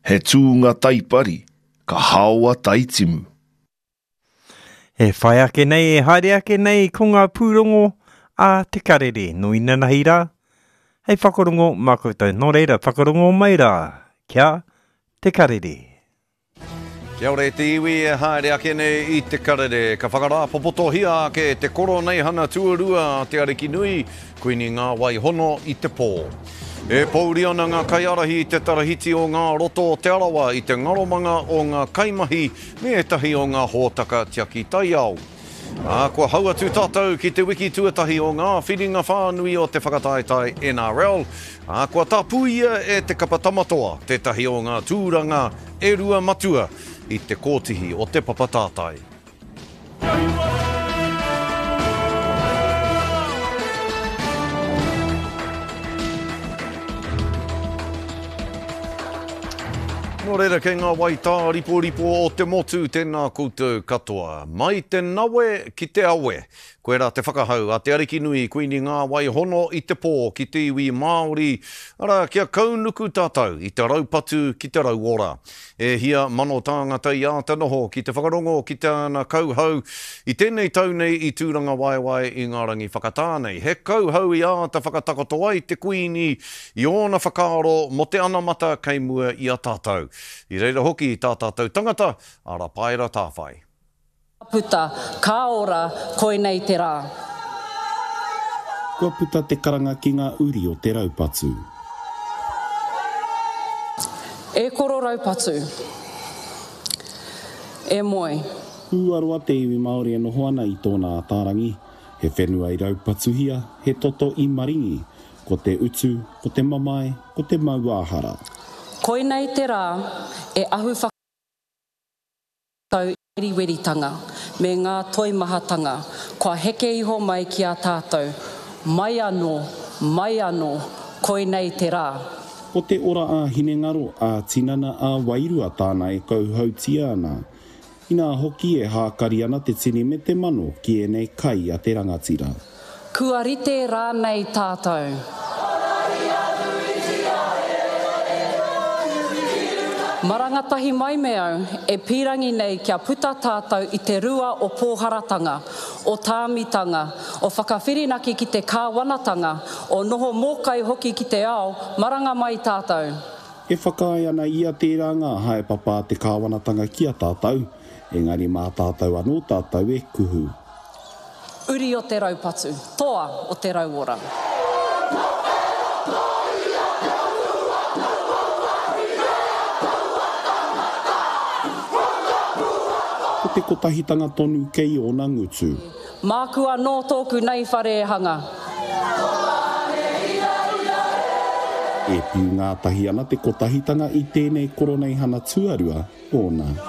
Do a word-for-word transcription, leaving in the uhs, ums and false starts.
He tūnga taipari, ka haua taitimu. E whai ake nei, e haere ake nei, ko ngā pūrongo a te karere, no ina nahi rā. Hei whakarongo, mā koutou, nō reira, whakarongo mai rā, kia te karere. Kia ora te iwi e haere ake nei i te karere. Ka whakarā popotohia ke te koro nei hana tuarua te ariki nui, koini ngā waihono i te pō. E pauri ana ngā kaiarahi i te tarahiti o ngā roto o te arawa i te ngaromanga o ngā kaimahi me etahi o ngā hōtaka tiaki taiao. A kua hau atu tātou ki te wiki tuatahi o ngā whiringa whānui o te whakataetai N R L. A kua tāpuia e te kapatamatoa, tētahi o ngā tūranga e rua matua i te kōtihi o te papatātai. Nō reira kei ngā waitā ripo ripo o te motu tēnā koutou katoa. Mai te nawe ki te awe. Koe rā te whakahau a te ariki nui koini ngā waihono i te pō ki te iwi Māori. Ara kia kaunuku tātou i te raupatu ki te rauora. E hia mano tāngata i āta noho ki te whakarongo ki te ana kauhau. I tēnei tau nei i tūranga waiwai i ngā rangi whakatānei. He kauhau i āta whakatakoto ai te kuini i ōna whakaaro mo te anamata kei mua i a tātou. I reira hoki tā tātou tangata, ara paera tāwhai. Puta, ka ora, koe nei te rā. Kua puta te karanga ki ngā uri o te raupatu. E koro raupatu. E moe. Uaroa te iwi Māori e noho ana i tōna tārangi. He whenua i raupatuhia, he toto i maringi. Ko te utu, ko te mamae, ko te mauahara. Koe nei te rā, e ahu whakatau iriweritanga, me ngā toimahatanga, kua heke iho mai ki a tātou. Mai anō, mai anō, koe nei te rā. Ko te ora a Hinengaro a tinana a Wairua tāna e kauhautia ana. Ina hoki e hākari ana te tini me te mano ki e nei kai a te rangatira. Kua rite rā nei tātou. Marangatahi mai meau e pirangi nei kia puta tātou i te rua o pōharatanga, o tāmitanga, o whakawhirinaki ki te kāwanatanga, o noho mōkai hoki ki te ao, maranga mai tātou. E whakai ana ia te ranga hae papa te kāwanatanga ki a tātou, engari mā tātou anō tātou e kuhu. Uri o te raupatu, toa o te rauora. Ko te kotahitanga tonu kei o ngā ngutu. Mākua nō tōku nei wharehanga. E piu ngā tahi ana te kotahitanga i tēnei koronei hana tuarua, ōna.